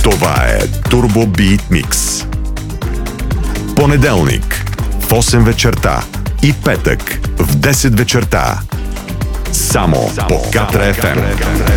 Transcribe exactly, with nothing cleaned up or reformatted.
Това е Turbo Beat Mix. Понеделник в осем вечерта и петък в десет вечерта. Само по Катра еф ем.